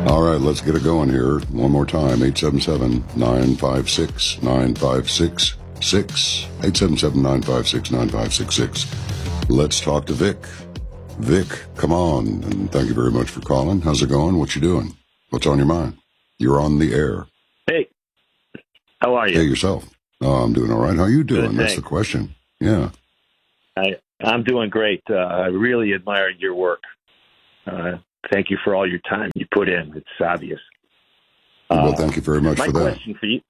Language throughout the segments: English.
All right, let's get it going here. One more time, 877-956-9566. 877-956-9566. Let's talk to Vic. Vic, come on, and thank you very much for calling. How's it going? What you doing? What's on your mind? You're on the air. Hey, how are you? Hey, yourself. Oh, I'm doing all right. How you doing? Good, that's the question. Yeah. I'm doing great. I really admire your work. Thank you for all your time you put in. It's obvious. Well, thank you very much for that. My question for you,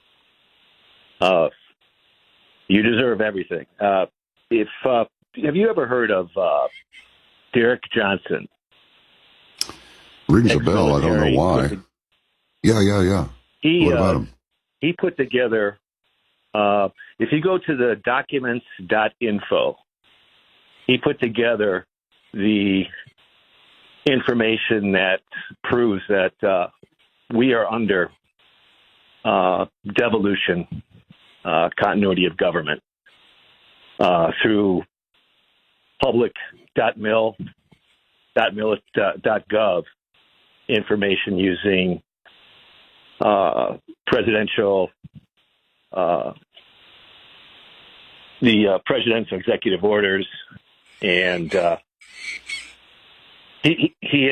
you deserve everything. Have you ever heard of Derek Johnson? Rings a bell. I don't know why. Yeah. What about him? He put together, if you go to the documents.info, he put together the information that proves that we are under devolution, continuity of government, through public.mil.gov information using presidential presidential executive orders, and he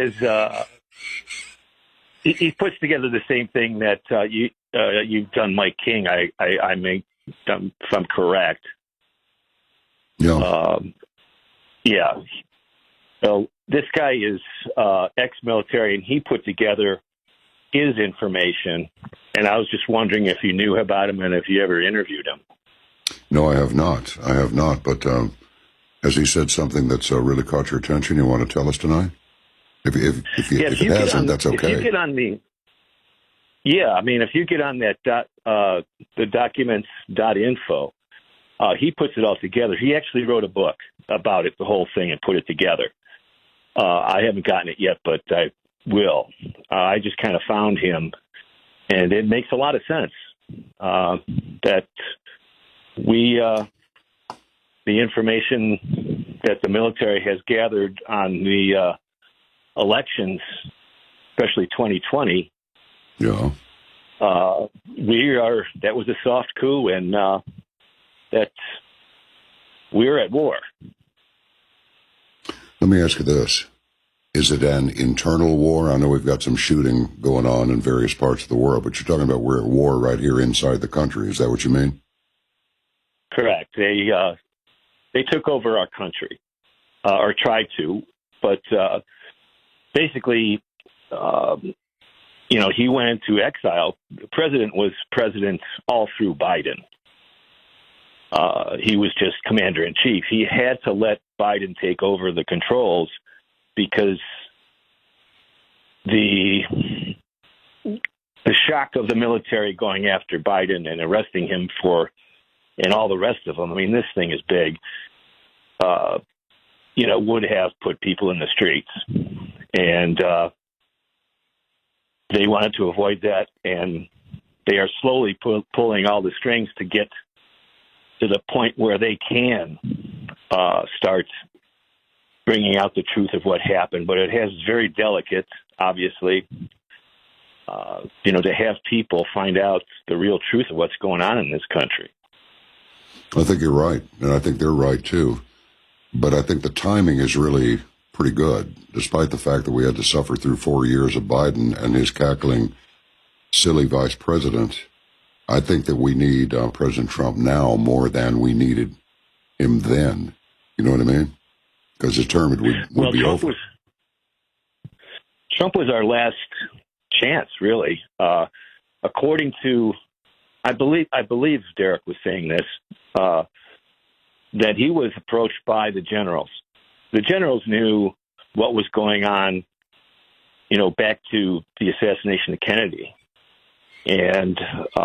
puts together the same thing that you've done, Mike King. I may, if I'm correct. Yeah. Yeah. So this guy is ex-military, and he put together his information, and I was just wondering if you knew about him and if you ever interviewed him. No, I have not. But has he said something that's really caught your attention you want to tell us tonight? If it hasn't, that's okay. If you get on if you get on that the documents.info, he puts it all together. He actually wrote a book about it, the whole thing, and put it together. I haven't gotten it yet, but I will. I just kind of found him, and it makes a lot of sense that the information that the military has gathered on the elections, especially 2020. Yeah. That was a soft coup, and that we're at war. Let me ask you this. Is it an internal war? I know we've got some shooting going on in various parts of the world, but you're talking about we're at war right here inside the country. Is that what you mean? Correct. They took over our country, or tried to, but basically, he went into exile. The president was president all through Biden. He was just commander-in-chief. He had to let Biden take over the controls because the shock of the military going after Biden and arresting him and all the rest of them. I mean, this thing is big. Would have put people in the streets, and they wanted to avoid that, and they are slowly pulling all the strings to get to the point where they can start bringing out the truth of what happened. But it has very delicate, obviously, to have people find out the real truth of what's going on in this country. I think you're right, and I think they're right, too. But I think the timing is really pretty good, despite the fact that we had to suffer through 4 years of Biden and his cackling, silly vice president. I think that we need President Trump now more than we needed him then. You know what I mean? Because his term would be over. Trump was our last chance, really. According to, I believe Derek was saying this, that he was approached by the generals. The generals knew what was going on, back to the assassination of Kennedy. And,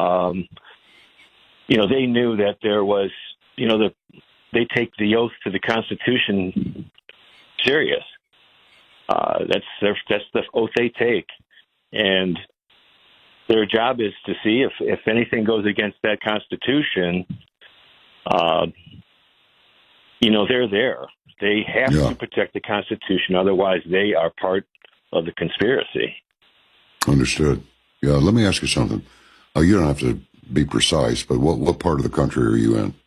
they knew that there was, they take the oath to the Constitution serious. That's the oath they take. And their job is to see if anything goes against that Constitution, they're there. They have to protect the Constitution. Otherwise, they are part of the conspiracy. Understood. Yeah, let me ask you something. You don't have to be precise, but what part of the country are you in?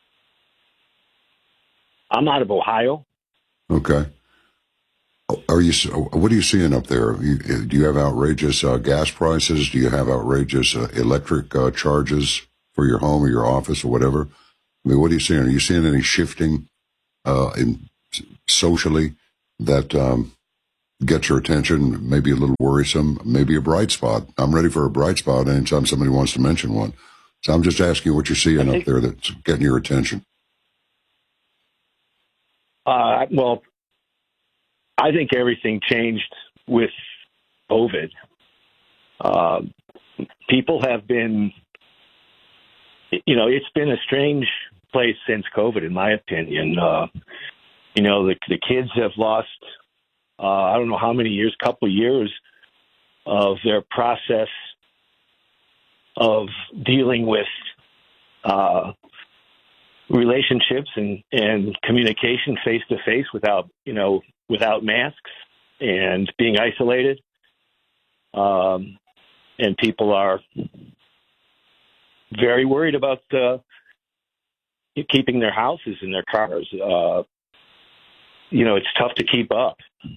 I'm out of Ohio. Okay. What are you seeing up there? Do you have outrageous gas prices? Do you have outrageous electric charges for your home or your office or whatever? I mean, what are you seeing? Are you seeing any shifting socially that gets your attention? Maybe a little worrisome, maybe a bright spot. I'm ready for a bright spot anytime somebody wants to mention one. So I'm just asking you what you're seeing up there that's getting your attention. Well, I think everything changed with COVID. People have been, it's been a strange place since COVID, in my opinion. The kids have lost, I don't know how many years, couple years of their process of dealing with relationships and communication face to face without masks and being isolated. And people are very worried about keeping their houses and their cars. It's tough to keep up.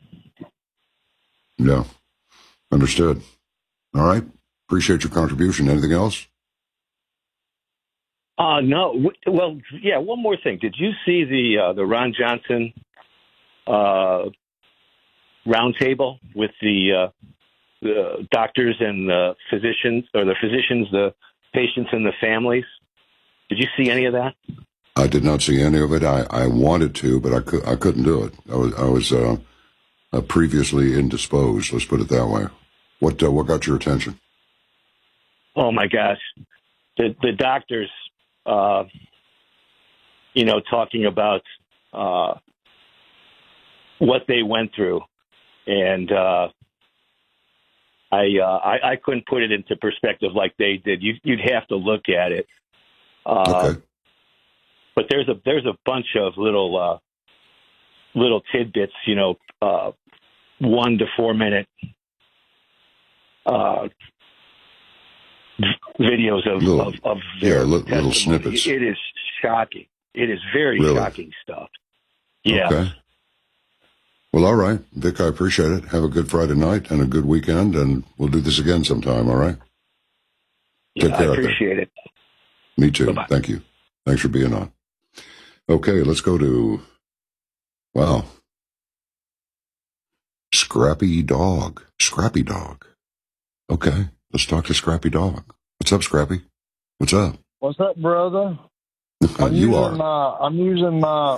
Yeah, understood. All right. Appreciate your contribution. Anything else? No. Well, yeah, one more thing. Did you see the Ron Johnson roundtable with the doctors and the physicians, the patients and the families? Did you see any of that? I did not see any of it. I wanted to, but I couldn't do it. I was previously indisposed. Let's put it that way. What got your attention? Oh my gosh, the doctors, talking about what they went through, and I couldn't put it into perspective like they did. You'd have to look at it. Okay. But there's a bunch of little tidbits, 1 to 4 minute videos of their little snippets. It is shocking. It is very shocking stuff. Yeah. Okay. Well, all right, Vic, I appreciate it. Have a good Friday night and a good weekend, and we'll do this again sometime, all right? Yeah, I appreciate it. Me too. Bye-bye. Thank you. Thanks for being on. Okay, let's go to, Scrappy Dog. Scrappy Dog. Okay, let's talk to Scrappy Dog. What's up, Scrappy? What's up? What's up, brother? I'm using my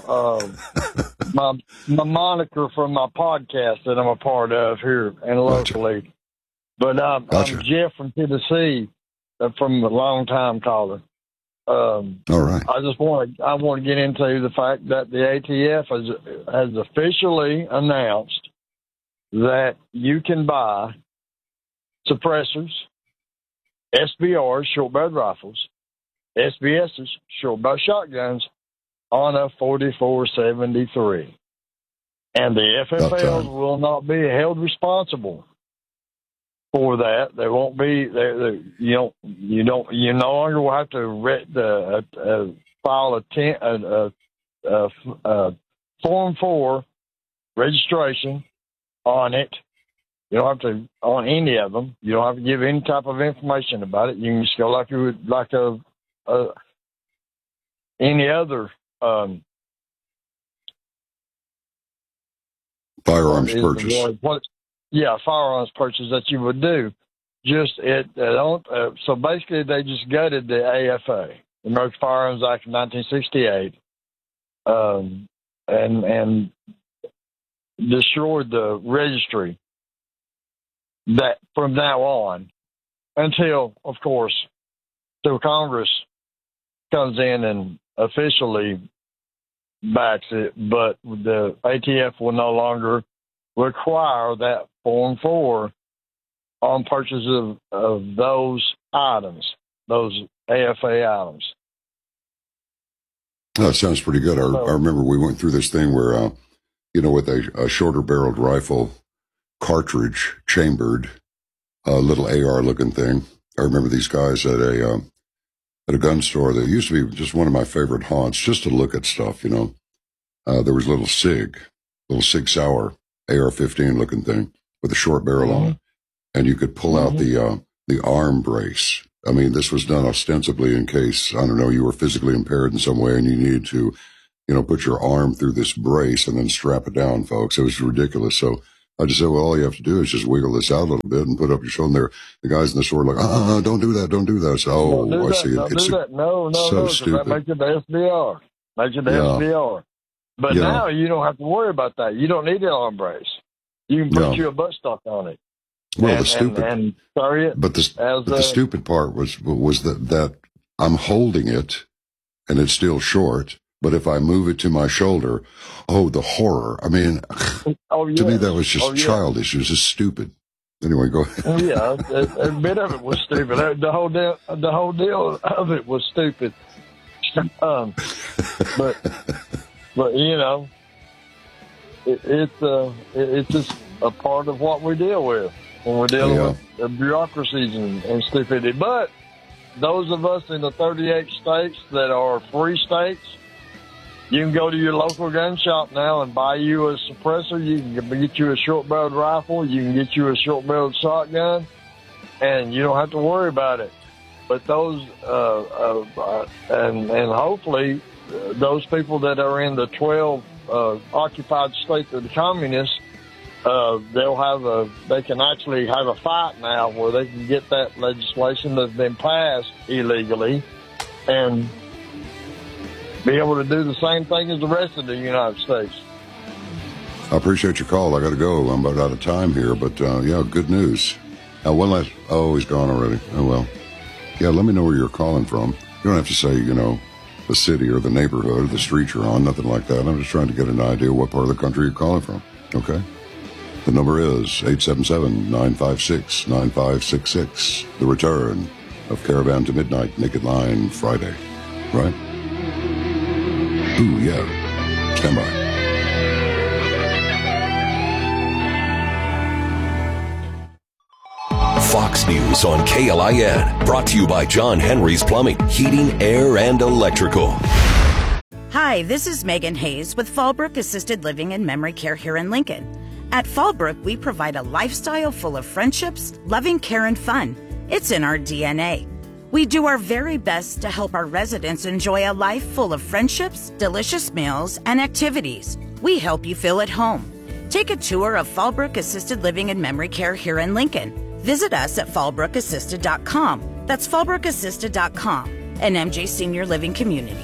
my moniker from my podcast that I'm a part of here and locally. Gotcha. But I'm Jeff from Tennessee, from a long time caller. All right. I want to get into the fact that the ATF has officially announced that you can buy suppressors, SBRs, short-barreled rifles, SBSs, short-barrel shotguns, on a 4473. And the FFLs will not be held responsible for that. They won't be. You no longer will have to file a Form 4 registration on it. You don't have to on any of them. You don't have to give any type of information about it. You can just go like you would like any other firearms purchase. Firearms purchase that you would do. So basically, they just gutted the AFA, the American Firearms Act of 1968, and destroyed the registry. That from now on, until Congress comes in and officially backs it, but the ATF will no longer require that Form 4 on purchase of those items, those AFA items. That sounds pretty good. I remember we went through this thing where, with a shorter barreled rifle, cartridge chambered, little AR-looking thing. I remember these guys at a gun store that used to be just one of my favorite haunts, just to look at stuff, you know. There was a little Sig Sauer AR-15 looking thing with a short barrel on it, and you could pull out the arm brace. I mean, this was done ostensibly in case, I don't know, you were physically impaired in some way and you needed to, you know, put your arm through this brace and then strap it down, folks. It was ridiculous. So I just said, well, all you have to do is just wiggle this out a little bit and put up your shoulder. The guys in the store were like, don't do that, don't do that. So, I see it. It's so stupid. That makes it the SBR. SBR. But now you don't have to worry about that. You don't need the arm brace. You can put your butt stock on it. Well, the stupid part was that I'm holding it and it's still short. But if I move it to my shoulder, the horror. I mean, to me, that was just childish. It was just stupid. Anyway, go ahead. A bit of it was stupid. The whole deal of it was stupid. But you know, it's just a part of what we deal with when we're dealing with the bureaucracies and stupidity. But those of us in the 38 states that are free states, you can go to your local gun shop now and buy you a suppressor. You can get you a short-barreled rifle. You can get you a short-barreled shotgun, and you don't have to worry about it. But those, and hopefully, those people that are in the 12 occupied states of the communists, they can actually have a fight now where they can get that legislation that's been passed illegally and be able to do the same thing as the rest of the United States. I appreciate your call. I got to go. I'm about out of time here, but good news. One last. Oh, he's gone already. Oh well. Yeah, let me know where you're calling from. You don't have to say, you know, the city or the neighborhood or the street you're on, nothing like that. I'm just trying to get an idea what part of the country you're calling from. Okay. The number is 877-956-9566. The return of Caravan to Midnight, Naked Line, Friday. Right? Ooh, yeah. Stand by. Fox News on KLIN. Brought to you by John Henry's Plumbing, Heating, Air, and Electrical. Hi, this is Megan Hayes with Fallbrook Assisted Living and Memory Care here in Lincoln. At Fallbrook, we provide a lifestyle full of friendships, loving care, and fun. It's in our DNA. We do our very best to help our residents enjoy a life full of friendships, delicious meals, and activities. We help you feel at home. Take a tour of Fallbrook Assisted Living and Memory Care here in Lincoln. Visit us at fallbrookassisted.com. That's fallbrookassisted.com, an MJ Senior Living community.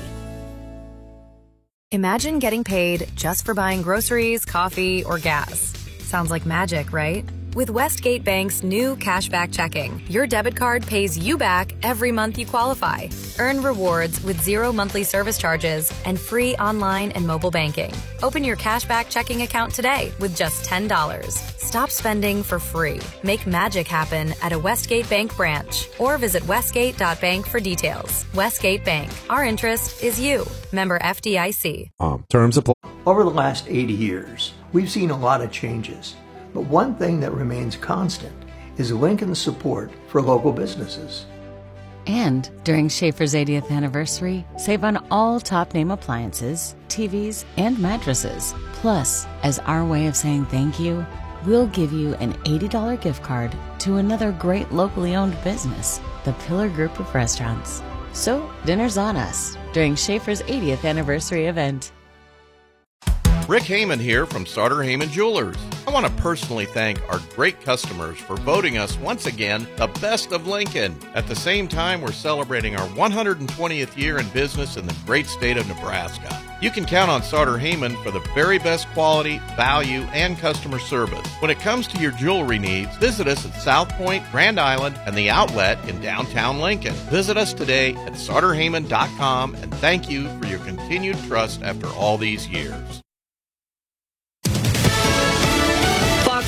Imagine getting paid just for buying groceries, coffee, or gas. Sounds like magic, right? With Westgate Bank's new Cashback Checking, your debit card pays you back every month you qualify. Earn rewards with 0 monthly service charges and free online and mobile banking. Open your Cashback Checking account today with just $10. Stop spending for free. Make magic happen at a Westgate Bank branch or visit westgate.bank for details. Westgate Bank. Our interest is you. Member FDIC. Terms apply. Over the last 80 years, we've seen a lot of changes. But one thing that remains constant is Lincoln's support for local businesses. And during Schaefer's 80th anniversary, save on all top name appliances, TVs, and mattresses. Plus, as our way of saying thank you, we'll give you an $80 gift card to another great locally owned business, the Pillar Group of Restaurants. So, dinner's on us during Schaefer's 80th anniversary event. Rick Heyman here from Sartor Heyman Jewelers. I want to personally thank our great customers for voting us once again the best of Lincoln. At the same time, we're celebrating our 120th year in business in the great state of Nebraska. You can count on Sartor Heyman for the very best quality, value, and customer service. When it comes to your jewelry needs, visit us at South Point, Grand Island, and the Outlet in downtown Lincoln. Visit us today at sartorheyman.com, and thank you for your continued trust after all these years.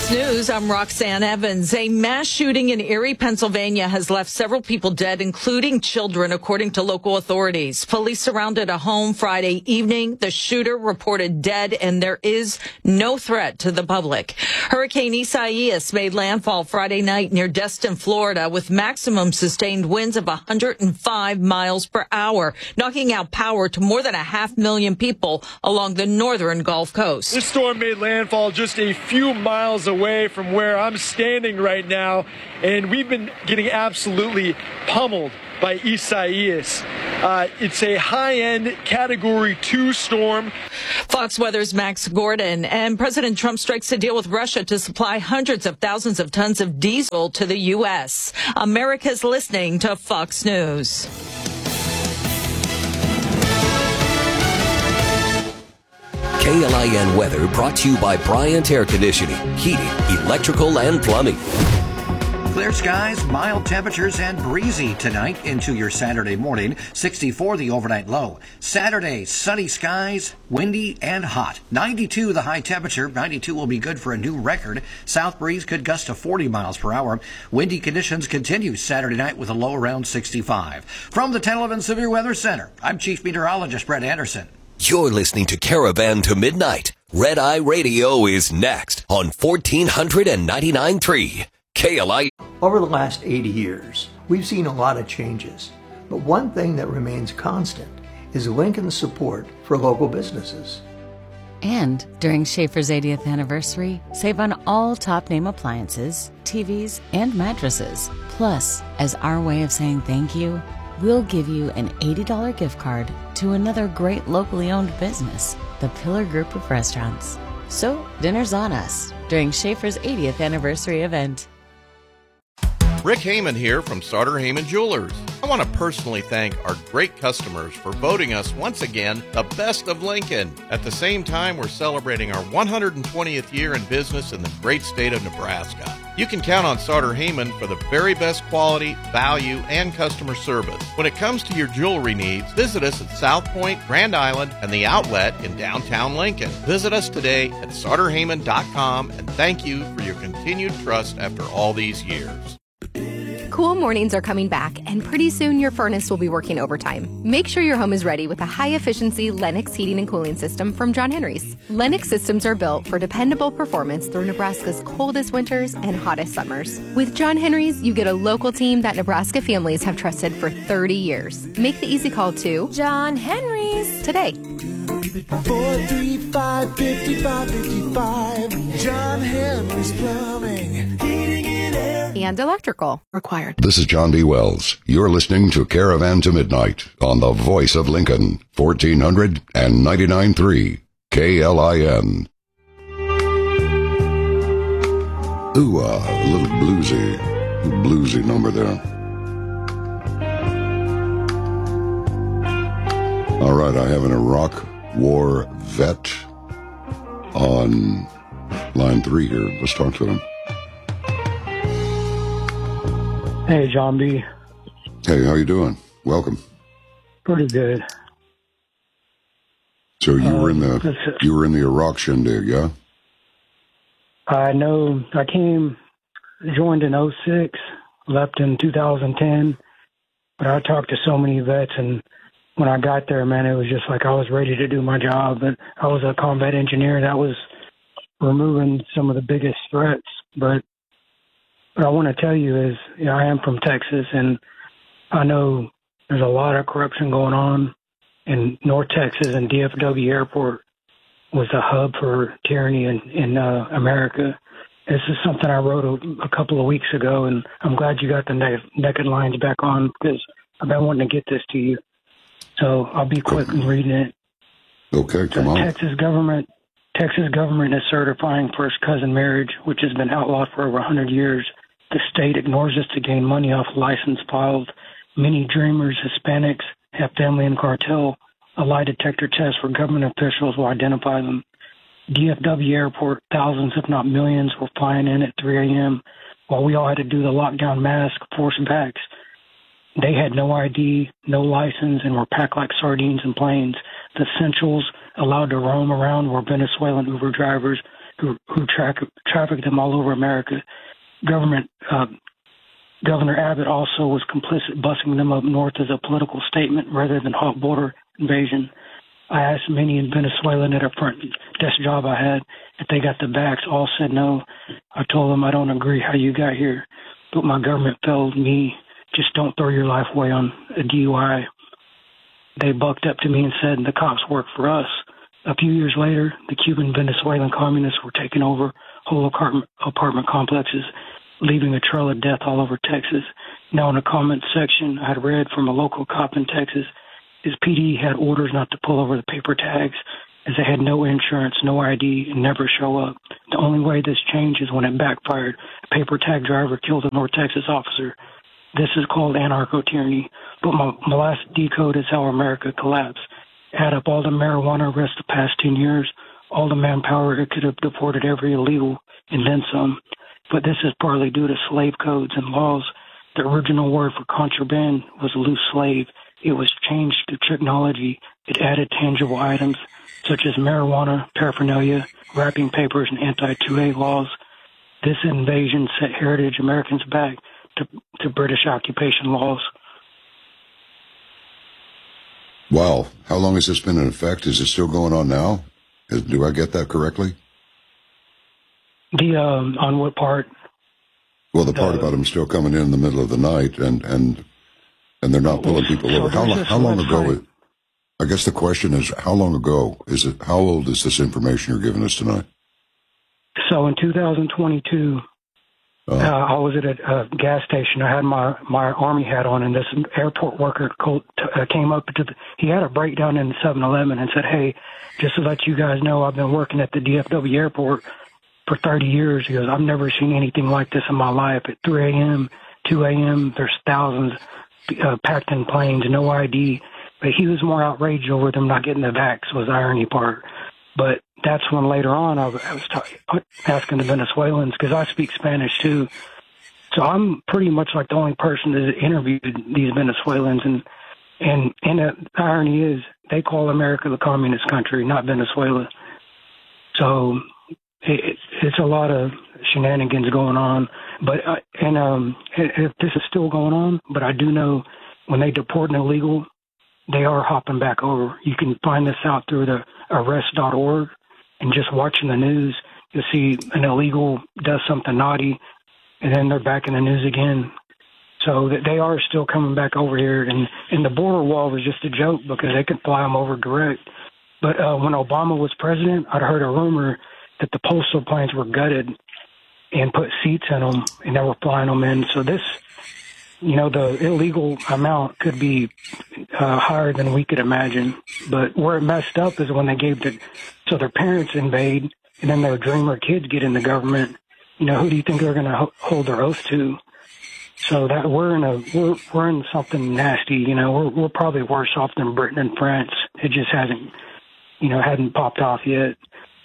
Fox News, I'm Roxanne Evans. A mass shooting in Erie, Pennsylvania has left several people dead, including children, according to local authorities. Police surrounded a home Friday evening. The shooter reported dead, and there is no threat to the public. Hurricane Isaias made landfall Friday night near Destin, Florida, with maximum sustained winds of 105 miles per hour, knocking out power to more than 500,000 people along the northern Gulf Coast. This storm made landfall just a few miles away from where I'm standing right now, and we've been getting absolutely pummeled by Isaias. It's a high-end Category 2 storm. Fox Weather's Max Gordon. And President Trump strikes a deal with Russia to supply hundreds of thousands of tons of diesel to the U.S. America's listening to Fox News. KLIN weather brought to you by Bryant Air Conditioning, Heating, Electrical, and Plumbing. Clear skies, mild temperatures, and breezy tonight into your Saturday morning. 64 the overnight low. Saturday, sunny skies, windy and hot. 92 the high temperature. 92 will be good for a new record. South breeze could gust to 40 miles per hour. Windy conditions continue Saturday night with a low around 65. From the 1011 Severe Weather Center, I'm Chief Meteorologist Brett Anderson. You're listening to Caravan to Midnight. Red Eye Radio is next on 1499.3 KLI. Over the last 80 years, we've seen a lot of changes, but one thing that remains constant is Lincoln's support for local businesses. And during Schaefer's 80th anniversary, save on all top name appliances, TVs, and mattresses. Plus, as our way of saying thank you, we'll give you an $80 gift card to another great locally owned business, the Pillar Group of Restaurants. So, dinner's on us during Schaefer's 80th anniversary event. Rick Heyman here from Sartor Heyman Jewelers. I want to personally thank our great customers for voting us once again the best of Lincoln. At the same time, we're celebrating our 120th year in business in the great state of Nebraska. You can count on Sartor Heyman for the very best quality, value, and customer service. When it comes to your jewelry needs, visit us at South Point, Grand Island, and the Outlet in downtown Lincoln. Visit us today at sartorheyman.com, and thank you for your continued trust after all these years. Cool mornings are coming back, and pretty soon your furnace will be working overtime. Make sure your home is ready with a high-efficiency Lennox heating and cooling system from John Henry's. Lennox systems are built for dependable performance through Nebraska's coldest winters and hottest summers. With John Henry's, you get a local team that Nebraska families have trusted for 30 years. Make the easy call to John Henry's today. 435-5555. John Henry's Plumbing, Heating and Air, and Electrical required. This is John D. Wells. You're listening to Caravan to Midnight on the Voice of Lincoln, 1499.3 KLIN. Ooh, a little bluesy number there. All right, I have an Iraq War vet on line 3 here. Let's talk to him. Hey, John B. Hey, how you doing? Welcome. Pretty good. So you were in the Iraq shindig, yeah? I know. I joined in 2006, left in 2010, but I talked to so many vets, and when I got there, man, it was just like I was ready to do my job. And I was a combat engineer that was removing some of the biggest threats. But what I want to tell you is, I am from Texas, and I know there's a lot of corruption going on in North Texas, and DFW Airport was the hub for tyranny in America. This is something I wrote a couple of weeks ago, and I'm glad you got the Naked Lines back on, because I've been wanting to get this to you. So I'll be quick in reading it. Okay, come on. Texas government is certifying first cousin marriage, which has been outlawed for over 100 years. The state ignores this to gain money off license files. Many dreamers, Hispanics, have family in cartel. A lie detector test for government officials will identify them. DFW Airport, thousands, if not millions, were flying in at 3 a.m. while we all had to do the lockdown mask, force backs. They had no ID, no license, and were packed like sardines in planes. The essentials allowed to roam around were Venezuelan Uber drivers who trafficked them all over America. Governor Abbott also was complicit, busing them up north as a political statement rather than hot border invasion. I asked many in Venezuela at a front desk job I had if they got the backs. All said no. I told them I don't agree how you got here, but my government failed me. Just don't throw your life away on a DUI. They bucked up to me and said the cops work for us. A few years later, the Cuban Venezuelan communists were taking over whole apartment complexes, leaving a trail of death all over Texas. Now, in a comment section I had read from a local cop in Texas, his PD had orders not to pull over the paper tags as they had no insurance, no ID, and never show up. The only way this changed is when it backfired. A paper tag driver killed a North Texas officer. This is called anarcho-tyranny. But my last decode is how America collapsed. Add up all the marijuana arrests the past 10 years, all the manpower it could have deported every illegal, and then some. But this is partly due to slave codes and laws. The original word for contraband was loose slave. It was changed to technology. It added tangible items such as marijuana, paraphernalia, wrapping papers, and anti-2A laws. This invasion set heritage Americans back to British occupation laws. Wow. How long has this been in effect? Is it still going on now? Do I get that correctly? On what part? Well, the part about them still coming in the middle of the night and they're not pulling people over. How long ago? I guess the question is, how long ago is it? How old is this information you're giving us tonight? So in 2022, I was at a gas station. I had my Army hat on, and this airport worker came up he had a breakdown in the 7-Eleven and said, "Hey, just to let you guys know, I've been working at the DFW airport for 30 years. He goes, I've never seen anything like this in my life. At 3 a.m., 2 a.m., there's thousands packed in planes, no ID." But he was more outraged over them not getting the vax, was the irony part. But that's when later on I was asking the Venezuelans, because I speak Spanish too. So I'm pretty much like the only person that interviewed these Venezuelans. And the irony is they call America the communist country, not Venezuela. So it's a lot of shenanigans going on. But if this is still going on, but I do know when they deport an illegal, they are hopping back over. You can find this out through the arrest.org, and just watching the news, you'll see an illegal does something naughty, and then they're back in the news again. So that they are still coming back over here, and the border wall was just a joke because they could fly them over direct. But when Obama was president, I'd heard a rumor that the postal planes were gutted and put seats in them, and they were flying them in. So this, the illegal amount could be higher than we could imagine. But where it messed up is when they so their parents invade, and then their dreamer kids get in the government. Who do you think they're going to hold their oath to? So that we're in something nasty. We're probably worse off than Britain and France. It just hadn't popped off yet.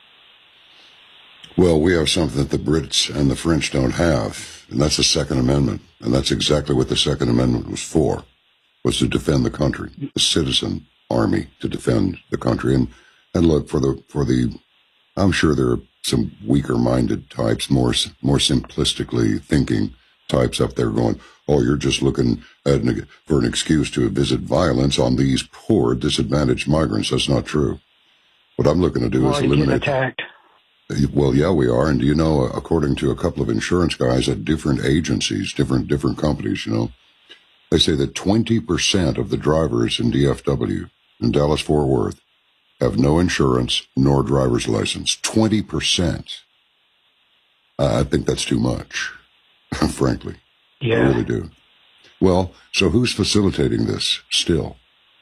Well, we have something that the Brits and the French don't have, and that's the Second Amendment. And that's exactly what the Second Amendment was for, was to defend the country, a citizen army to defend the country. And look, for the, I'm sure there are some weaker-minded types, more simplistically thinking types up there going, oh, you're just looking for an excuse to visit violence on these poor, disadvantaged migrants. That's not true. What I'm looking to do is eliminate... attacked. Well, yeah, we are. And do you know, according to a couple of insurance guys at different agencies, different companies, they say that 20% of the drivers in DFW, in Dallas-Fort Worth, have no insurance nor driver's license. 20%. I think that's too much, frankly. Yeah. I really do. Well, so who's facilitating this still?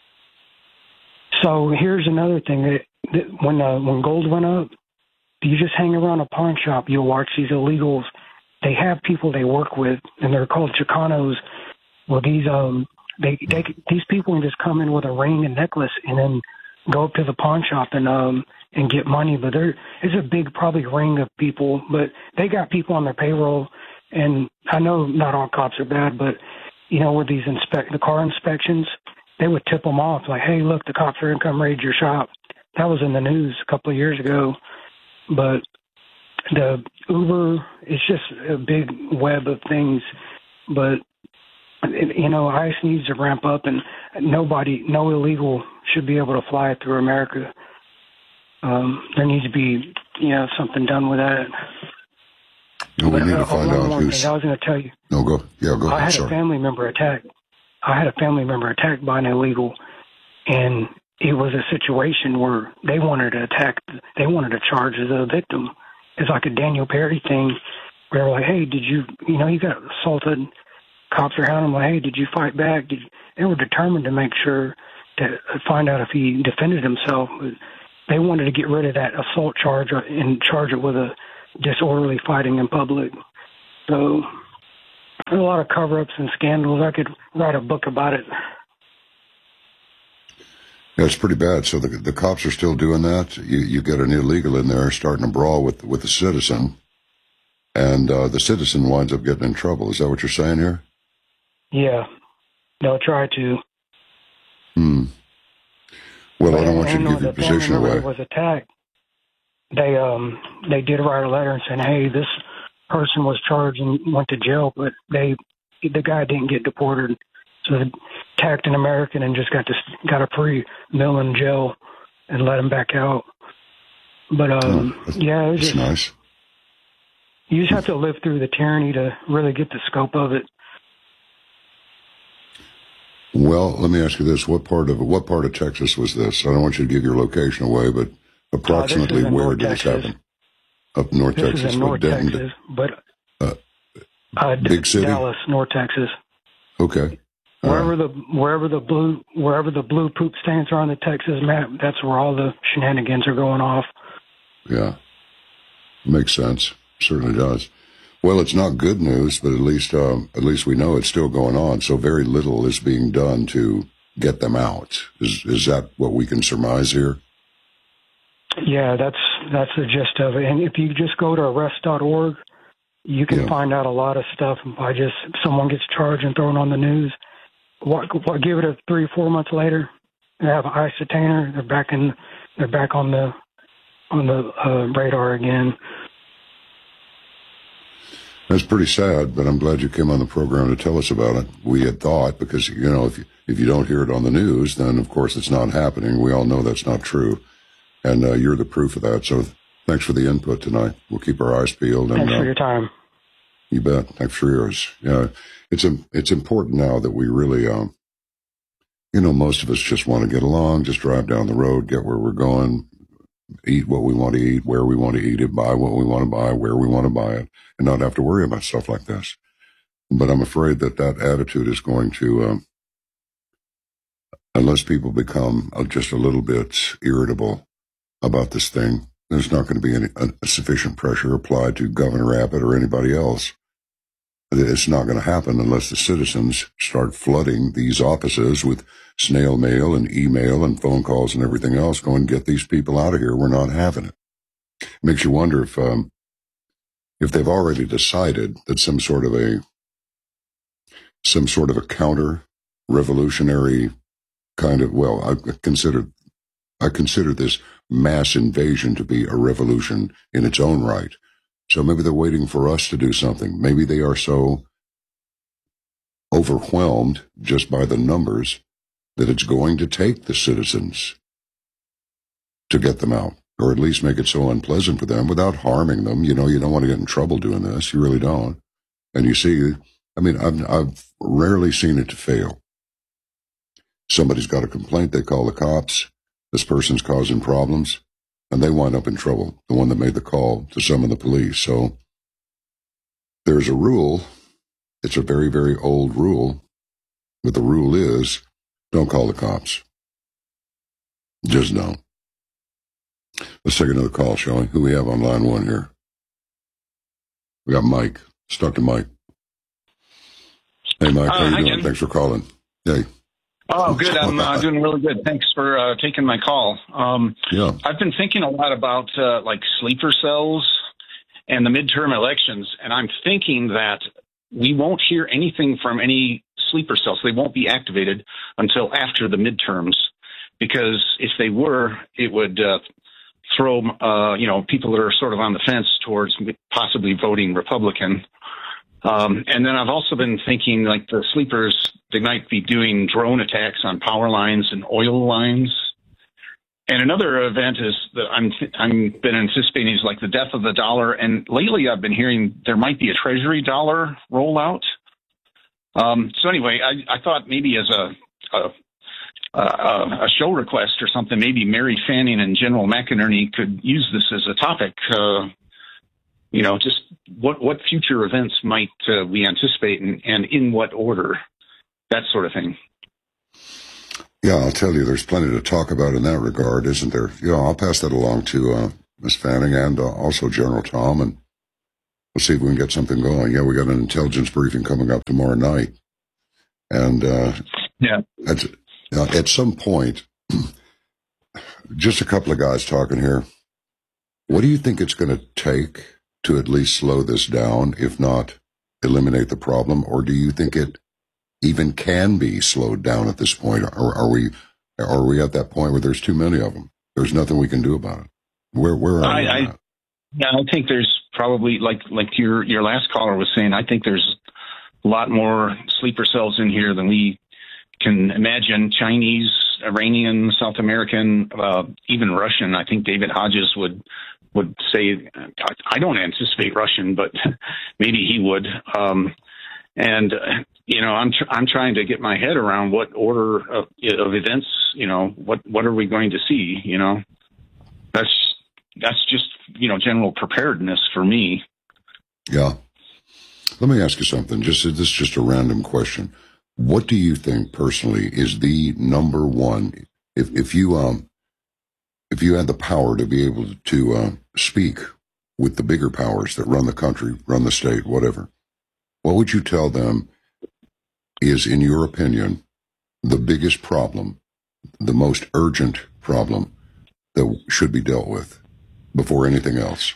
So here's another thing. That when gold went up, you just hang around a pawn shop, you'll watch these illegals. They have people they work with, and they're called Chicanos. Well, these people can just come in with a ring and necklace, and then go up to the pawn shop and get money. But it's a big probably ring of people, but they got people on their payroll. And I know not all cops are bad, but with these the car inspections, they would tip them off like, "Hey, look, the cops are gonna come raid your shop." That was in the news a couple of years ago. But the Uber, it's just a big web of things. But, ICE needs to ramp up, and no illegal should be able to fly through America. There needs to be, something done with that. We need to find out who's... I was going to tell you. No, go. Yeah, go ahead. I had a family member attacked by an illegal, and it was a situation where they wanted to charge the victim. It's like a Daniel Perry thing where they're like, hey, did you got assaulted? Cops are hounding him like, hey, did you fight back? They were determined to make sure to find out if he defended himself. They wanted to get rid of that assault charge and charge it with a disorderly fighting in public. So there's a lot of cover-ups and scandals. I could write a book about it. Yeah, it's pretty bad. So the cops are still doing that. You get an illegal in there starting a brawl with a citizen, and the citizen winds up getting in trouble. Is that what you're saying here? Yeah, they'll try to. Well, I don't want you to give your position away. Was attacked. They did write a letter and saying, hey, this person was charged and went to jail, but the guy didn't get deported. So they attacked an American and just got a free meal in jail and let him back out. But yeah, it was just nice. You just have to live through the tyranny to really get the scope of it. Well, let me ask you this: what part of Texas was this? I don't want you to give your location away, but approximately where did this happen? Up North Texas, is in North Texas, but big city, Dallas, North Texas. Okay. Wherever the blue poop stains are on the Texas map, that's where all the shenanigans are going off. Yeah, makes sense. Certainly does. Well, it's not good news, but at least we know it's still going on. So very little is being done to get them out. Is that what we can surmise here? Yeah, that's the gist of it. And if you just go to arrest.org, you can find out a lot of stuff by if someone gets charged and thrown on the news. Give it 3 or 4 months later, they have an ICE detainer. They're back on the radar again. That's pretty sad, but I'm glad you came on the program to tell us about it. We had thought, because, if you don't hear it on the news, then, of course, it's not happening. We all know that's not true. And you're the proof of that. So thanks for the input tonight. We'll keep our eyes peeled. Thanks for your time. You bet. Thanks for yours. Yeah, it's important now that we really, most of us just want to get along, just drive down the road, get where we're going, eat what we want to eat, where we want to eat it, buy what we want to buy, where we want to buy it, and not have to worry about stuff like this. But I'm afraid that attitude is going to, unless people become just a little bit irritable about this thing, there's not going to be a sufficient pressure applied to Governor Abbott or anybody else. It's not going to happen unless the citizens start flooding these offices with snail mail and email and phone calls and everything else, going, get these people out of here. We're not having it. Makes you wonder if they've already decided that some sort of a counter revolutionary kind of, I consider this mass invasion to be a revolution in its own right. So maybe they're waiting for us to do something. Maybe they are so overwhelmed just by the numbers that it's going to take the citizens to get them out, or at least make it so unpleasant for them without harming them. You don't want to get in trouble doing this. You really don't. And you see, I've rarely seen it to fail. Somebody's got a complaint, they call the cops. This person's causing problems, and they wind up in trouble, the one that made the call to summon the police. So there's a rule. It's a very, very old rule, but the rule is don't call the cops. Just don't. Let's take another call, shall we? Who we have on line one here? We got Mike. Let's talk to Mike. Hey, Mike, how you doing? Thanks for calling. Hey. Oh, good. I'm doing really good. Thanks for taking my call. Yeah. I've been thinking a lot about sleeper cells and the midterm elections, and I'm thinking that we won't hear anything from any sleeper cells. They won't be activated until after the midterms, because if they were, it would throw, people that are sort of on the fence towards possibly voting Republican. And then I've also been thinking, like, the sleepers, they might be doing drone attacks on power lines and oil lines. And another event is that I'm been anticipating is like the death of the dollar. And lately I've been hearing there might be a treasury dollar rollout. So anyway, I thought maybe as a show request or something, maybe Mary Fanning and General McInerney could use this as a topic. Just what future events might we anticipate and in what order, that sort of thing. Yeah, I'll tell you, there's plenty to talk about in that regard, isn't there? I'll pass that along to Ms. Fanning and also General Tom, and we'll see if we can get something going. Yeah, we got an intelligence briefing coming up tomorrow night. And at some point, just a couple of guys talking here, what do you think it's going to take to at least slow this down, if not eliminate the problem? Or do you think it even can be slowed down at this point? Or are we at that point where there's too many of them? There's nothing we can do about it. Where are we? I think there's probably, like your last caller was saying, I think there's a lot more sleeper cells in here than we can imagine. Chinese, Iranian, South American, even Russian. I think David Hodges would say, I don't anticipate Russian, but maybe he would. I'm trying to get my head around what order of events, what are we going to see, That's just, general preparedness for me. Yeah. Let me ask you something. This is just a random question. What do you think personally is the number one, if you had the power to be able to speak with the bigger powers that run the country, run the state, whatever, what would you tell them is, in your opinion, the biggest problem, the most urgent problem that should be dealt with before anything else?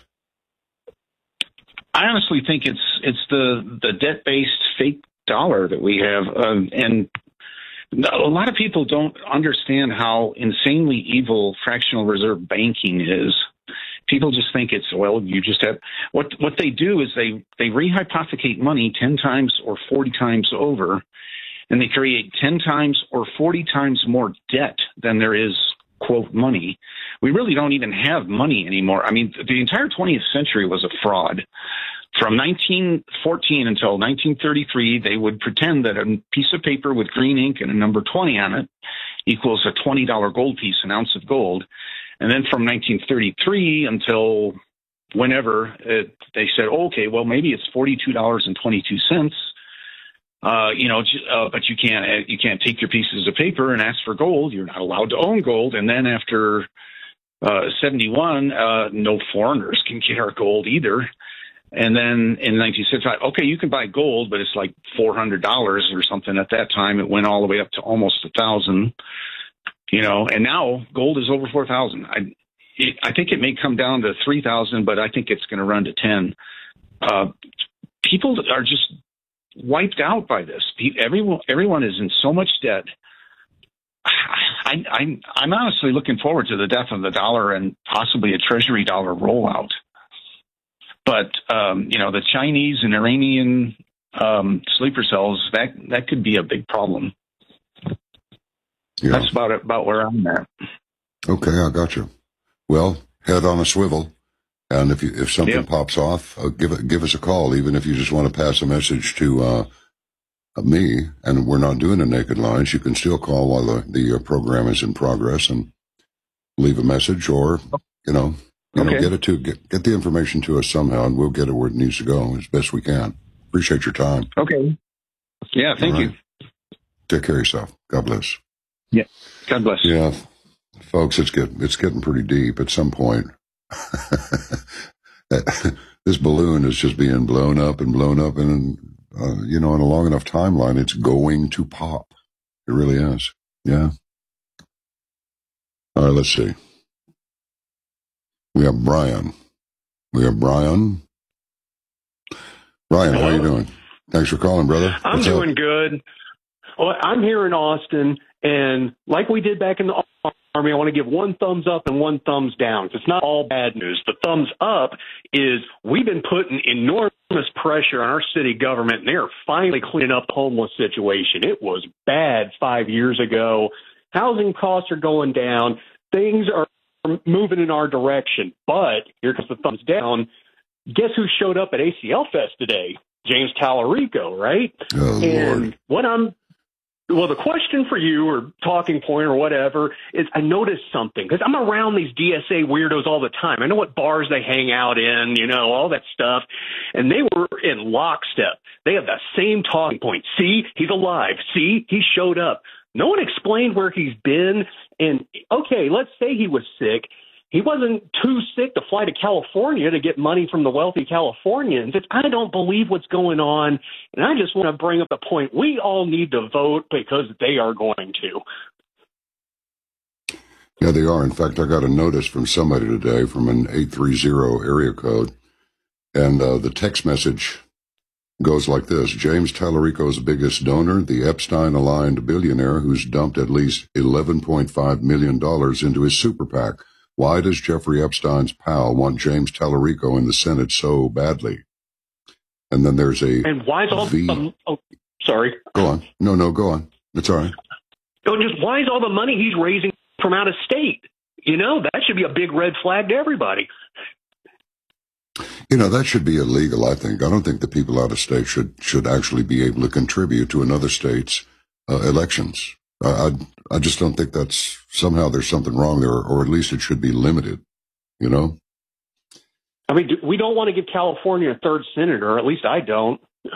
I honestly think it's the debt-based fake dollar that we have, and a lot of people don't understand how insanely evil fractional reserve banking is. People just think it's, you just have what they do is they rehypothecate money 10 times or 40 times over, and they create 10 times or 40 times more debt than there is, quote, money. We really don't even have money anymore. I mean, the entire 20th century was a fraud. From 1914 until 1933, they would pretend that a piece of paper with green ink and a number 20 on it equals a $20 gold piece, an ounce of gold. And then from 1933 until whenever, they said, okay, well, maybe it's $42.22. But you can't take your pieces of paper and ask for gold. You're not allowed to own gold. And then after 71, no foreigners can get our gold either. And then in 1965, okay, you can buy gold, but it's like $400 or something. At that time, it went all the way up to almost $1,000. And now gold is over 4,000. I think it may come down to 3,000, but I think it's going to run to 10. People are just wiped out by this. Everyone is in so much debt. I'm honestly looking forward to the death of the dollar and possibly a treasury dollar rollout. But the Chinese and Iranian sleeper cells, that could be a big problem. Yeah. That's about where I'm at. Okay, I got you. Well, head on a swivel, and if something pops off, give us a call. Even if you just want to pass a message to me, and we're not doing a naked lines, you can still call while the program is in progress and leave a message, or get the information to us somehow, and we'll get it where it needs to go as best we can. Appreciate your time. Okay. Yeah, thank you. Take care of yourself. God bless. Yeah. God bless. Yeah, folks, it's getting pretty deep at some point. This balloon is just being blown up, and in a long enough timeline, it's going to pop. It really is. Yeah. All right, let's see. We have Brian. Brian, Hello. How you doing? Thanks for calling, brother. I'm doing good. Well, I'm here in Austin, and like we did back in the Army, I want to give one thumbs up and one thumbs down. It's not all bad news. The thumbs up is we've been putting enormous pressure on our city government, and they're finally cleaning up the homeless situation. It was bad 5 years ago. Housing costs are going down. Things are moving in our direction. But here comes the thumbs down. Guess who showed up at ACL Fest today? James Tallarico, right? Oh, and Lord. Well, the question for you or talking point or whatever is I noticed something because I'm around these DSA weirdos all the time. I know what bars they hang out in, all that stuff. And they were in lockstep. They have the same talking point. See, he's alive. See, he showed up. No one explained where he's been. And, okay, let's say he was sick. He wasn't too sick to fly to California to get money from the wealthy Californians. I don't believe what's going on, and I just want to bring up the point. We all need to vote because they are going to. Yeah, they are. In fact, I got a notice from somebody today from an 830 area code, and the text message goes like this. James Tallarico's biggest donor, the Epstein-aligned billionaire who's dumped at least $11.5 million into his super PAC. Why does Jeffrey Epstein's pal want James Tallarico in the Senate so badly? And then there's a And why is all sorry. Go on. No, go on. It's all right. Just why is all the money he's raising from out of state? That should be a big red flag to everybody. That should be illegal, I think. I don't think the people out of state should actually be able to contribute to another state's elections. I just don't think that's somehow there's something wrong there, or at least it should be limited, I mean, we don't want to give California a third senator, or at least I don't.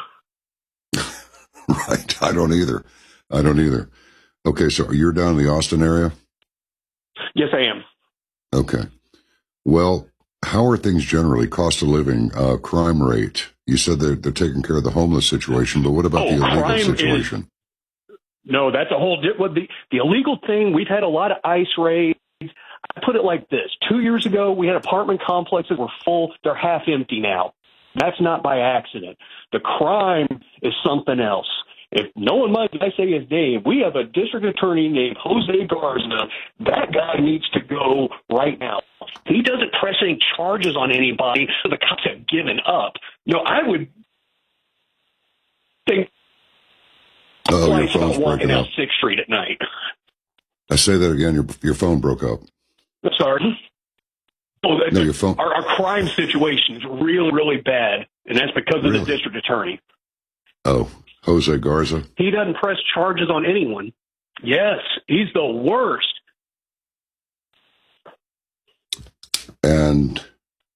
Right. I don't either. Okay, so you're down in the Austin area? Yes, I am. Okay. Well, how are things generally? Cost of living, crime rate? You said they're taking care of the homeless situation, but what about the illegal situation? No, that's a whole the illegal thing. We've had a lot of ICE raids. I put it like this. 2 years ago, we had apartment complexes were full. They're half empty now. That's not by accident. The crime is something else. If no one minds, I say his name. We have a district attorney named Jose Garza. That guy needs to go right now. He doesn't press any charges on anybody, so the cops have given up. I would think your phone's walking breaking down up. 6th Street at night. I say that again. Your phone broke up. Sorry. No, your phone. Our crime situation is really, really bad, and that's because of the district attorney. Oh, Jose Garza. He doesn't press charges on anyone. Yes, he's the worst. And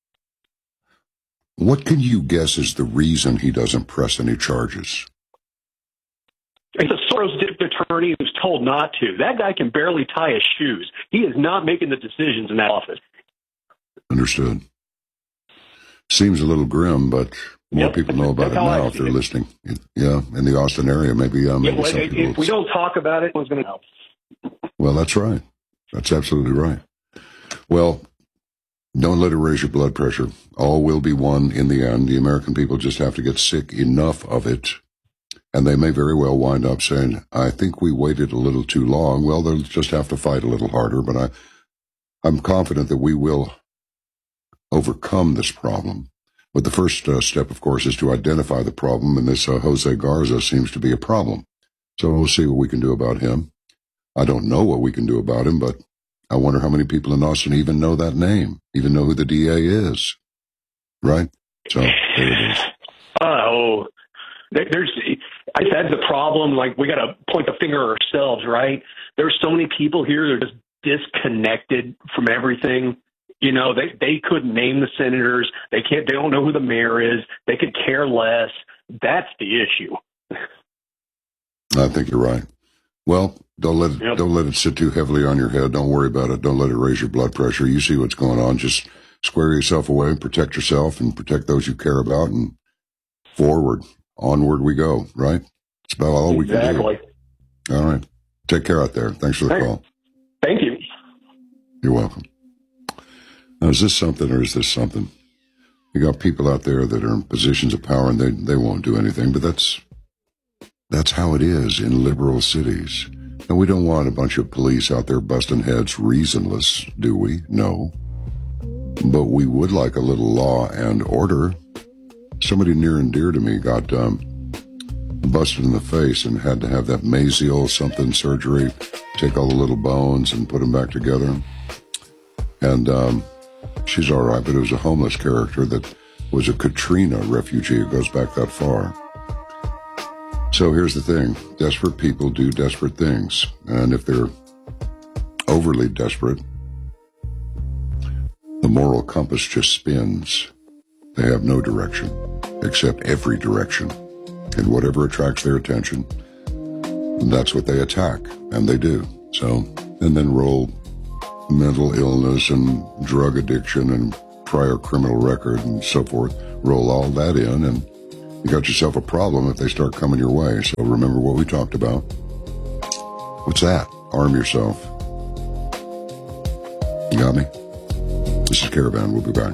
what can you guess is the reason he doesn't press any charges? It's a Soros district attorney who's told not to. That guy can barely tie his shoes. He is not making the decisions in that office. Understood. Seems a little grim, but more people know about it now if they're listening. Yeah, in the Austin area, maybe if we don't talk about it, what's going to help? Well, that's right. That's absolutely right. Well, don't let it raise your blood pressure. All will be won in the end. The American people just have to get sick enough of it. And they may very well wind up saying, I think we waited a little too long. Well, they'll just have to fight a little harder, but I'm confident that we will overcome this problem. But the first step, of course, is to identify the problem, and this Jose Garza seems to be a problem. So we'll see what we can do about him. I don't know what we can do about him, but I wonder how many people in Austin even know that name, even know who the DA is. Right? So there it is. That's the problem. Like, we got to point the finger at ourselves, right? There's so many people here that are just disconnected from everything. They couldn't name the senators. They don't know who the mayor is. They could care less. That's the issue. I think you're right. Well, don't let it sit too heavily on your head. Don't worry about it. Don't let it raise your blood pressure. You see what's going on. Just square yourself away, protect yourself, and protect those you care about, and onward we go, right? It's about all we can do. All right. Take care out there. Thanks for the call. Thank you. You're welcome. Now, is this something or is this something? You got people out there that are in positions of power and they won't do anything, but that's how it is in liberal cities. And we don't want a bunch of police out there busting heads reasonless, do we? No. But we would like a little law and order. Somebody near and dear to me got busted in the face and had to have that mesial something surgery, take all the little bones and put them back together. And she's all right, but it was a homeless character that was a Katrina refugee. It goes back that far. So here's the thing. Desperate people do desperate things. And if they're overly desperate, the moral compass just spins. They have no direction, except every direction. And whatever attracts their attention, that's what they attack. And they do. So, and then roll mental illness and drug addiction and prior criminal record and so forth. Roll all that in, and you got yourself a problem if they start coming your way. So remember what we talked about. What's that? Arm yourself. You got me? This is Caravan. We'll be back.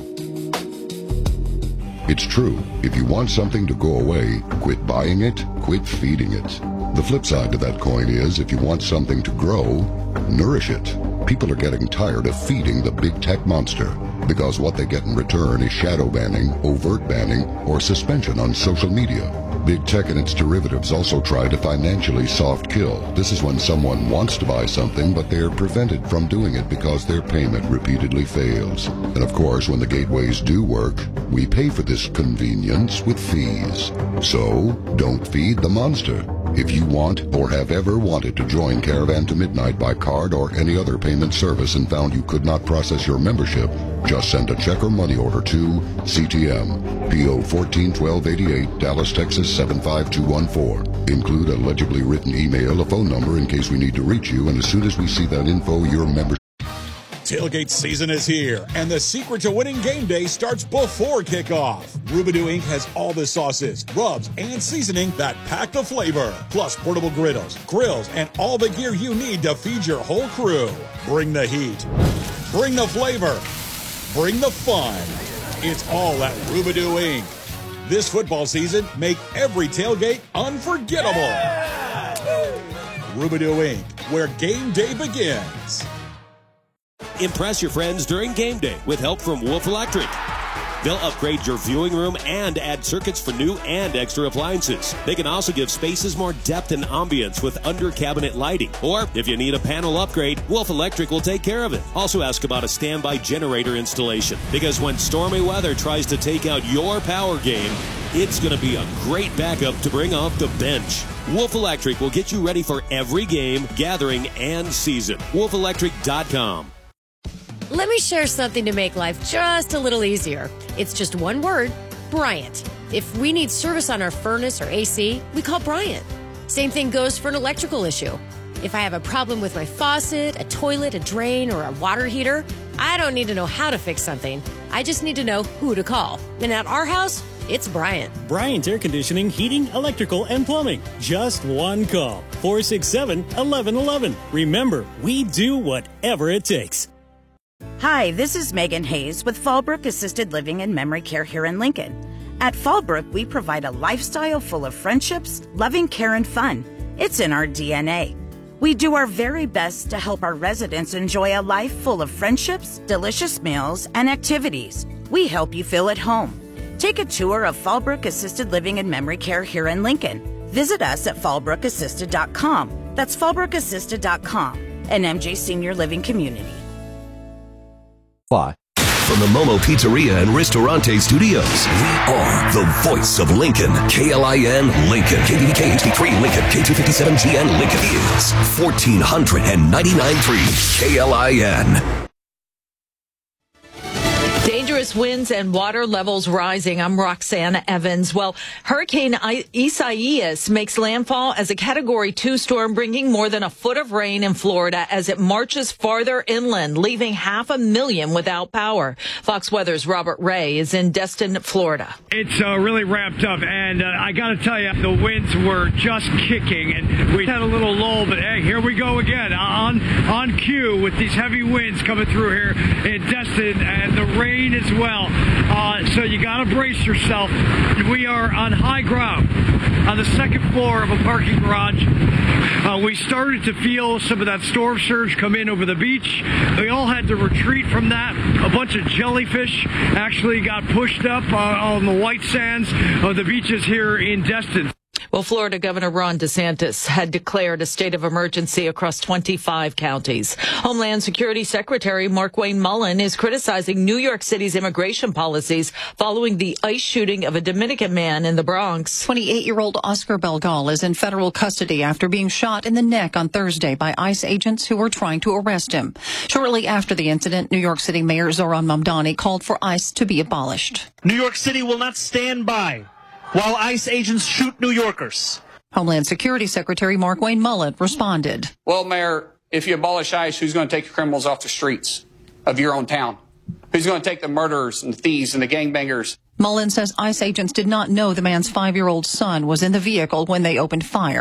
It's true. If you want something to go away, quit buying it, quit feeding it. The flip side to that coin is, if you want something to grow, nourish it. People are getting tired of feeding the big tech monster, because what they get in return is shadow banning, overt banning, or suspension on social media. Big tech and its derivatives also try to financially soft kill. This is when someone wants to buy something, but they are prevented from doing it because their payment repeatedly fails. And of course, when the gateways do work, we pay for this convenience with fees. So, don't feed the monster. If you want or have ever wanted to join Caravan to Midnight by card or any other payment service and found you could not process your membership, just send a check or money order to CTM, P.O. 141288, Dallas, Texas 75214. Include a legibly written email, a phone number in case we need to reach you, and as soon as we see that info, your membership. Tailgate season is here, and the secret to winning game day starts before kickoff. Rubidou Inc. has all the sauces, rubs, and seasoning that pack the flavor, plus portable griddles, grills, and all the gear you need to feed your whole crew. Bring the heat. Bring the flavor. Bring the fun. It's all at Rubidou Inc. This football season, make every tailgate unforgettable. Yeah! Rubidou Inc., where game day begins. Impress your friends during game day with help from Wolf Electric. They'll upgrade your viewing room and add circuits for new and extra appliances. They can also give spaces more depth and ambience with under-cabinet lighting. Or if you need a panel upgrade, Wolf Electric will take care of it. Also ask about a standby generator installation, because when stormy weather tries to take out your power game, it's going to be a great backup to bring off the bench. Wolf Electric will get you ready for every game, gathering, and season. WolfElectric.com. Let me share something to make life just a little easier. It's just one word, Bryant. If we need service on our furnace or AC, we call Bryant. Same thing goes for an electrical issue. If I have a problem with my faucet, a toilet, a drain, or a water heater, I don't need to know how to fix something. I just need to know who to call. And at our house, it's Bryant. Bryant Air Conditioning, Heating, Electrical, and Plumbing. Just one call. 467-1111. Remember, we do whatever it takes. Hi, this is Megan Hayes with Fallbrook Assisted Living and Memory Care here in Lincoln. At Fallbrook, we provide a lifestyle full of friendships, loving care, and fun. It's in our DNA. We do our very best to help our residents enjoy a life full of friendships, delicious meals, and activities. We help you feel at home. Take a tour of Fallbrook Assisted Living and Memory Care here in Lincoln. Visit us at fallbrookassisted.com. That's fallbrookassisted.com, an MJ Senior Living community. From the Momo Pizzeria and Ristorante Studios, we are the voice of Lincoln. KLIN Lincoln. KDK HD3 Lincoln. K257GN Lincoln is 1499.3 KLIN. Dangerous winds and water levels rising. I'm Roxanna Evans. Well, Hurricane Isaias makes landfall as a Category 2 storm, bringing more than a foot of rain in Florida as it marches farther inland, leaving 500,000 without power. Fox Weather's Robert Ray is in Destin, Florida. It's really ramped up, and I got to tell you, the winds were just kicking, and we had a little lull, but hey, here we go again on cue with these heavy winds coming through here in Destin, and the rain as well. So you got to brace yourself. We are on high ground. on the second floor of a parking garage. We started to feel some of that storm surge come in over the beach. We all had to retreat from that. A bunch of jellyfish actually got pushed up on the white sands of the beaches here in Destin. Well, Florida Governor Ron DeSantis had declared a state of emergency across 25 counties. Homeland Security Secretary Markwayne Mullin is criticizing New York City's immigration policies following the ICE shooting of a Dominican man in the Bronx. 28-year-old Oscar Belgal is in federal custody after being shot in the neck on Thursday by ICE agents who were trying to arrest him. Shortly after the incident, New York City Mayor Zohran Mamdani called for ICE to be abolished. New York City will not stand by while ICE agents shoot New Yorkers. Homeland Security Secretary Markwayne Mullin responded. Well, Mayor, if you abolish ICE, who's going to take the criminals off the streets of your own town? Who's going to take the murderers and the thieves and the gangbangers? Mullin says ICE agents did not know the man's 5-year-old son was in the vehicle when they opened fire.